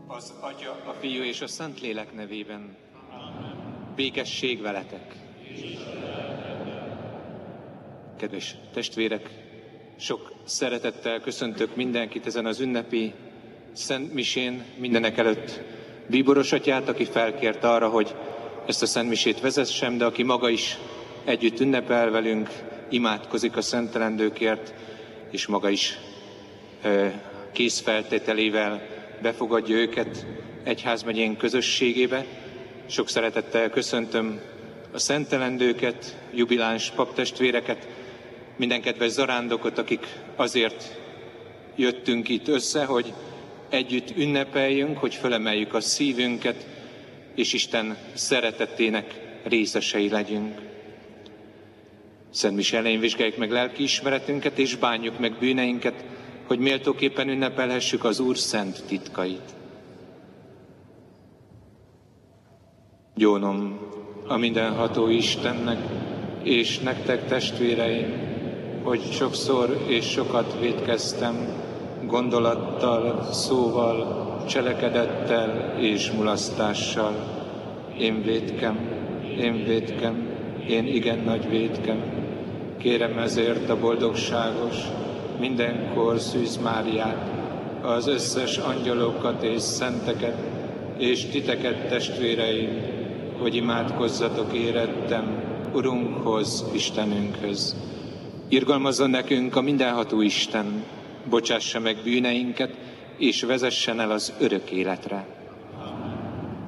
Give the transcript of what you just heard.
Az Atya, a Fiú és a Szentlélek nevében. Békesség veletek! Kedves testvérek, sok szeretettel köszöntök mindenkit ezen az ünnepi Szent Misén, mindenek előtt Bíboros atyát, aki felkért arra, hogy ezt a Szent Misét vezessem, de aki maga is együtt ünnepel velünk, imádkozik a szentelendőkért, és maga is készfeltételével befogadja őket egyházmegyénk közösségébe. Sok szeretettel köszöntöm a szentelendőket, jubiláns paptestvéreket, minden kedves zarándokot, akik azért jöttünk itt össze, hogy együtt ünnepeljünk, hogy fölemeljük a szívünket, és Isten szeretetének részesei legyünk. Szent Mise elején vizsgáljuk meg lelkiismeretünket, és bánjuk meg bűneinket, hogy méltóképpen ünnepelhessük az Úr szent titkait. Gyónom a mindenható Istennek, és nektek, testvéreim, hogy sokszor és sokat vétkeztem, gondolattal, szóval, cselekedettel és mulasztással. Én vétkem, én igen nagy vétkem. Kérem ezért a boldogságos, mindenkor Szűz Máriát, az összes angyalokat és szenteket, és titeket, testvéreim, hogy imádkozzatok érettem Urunkhoz, Istenünkhöz. Irgalmazzon nekünk a mindenható Isten, bocsássa meg bűneinket, és vezessen el az örök életre.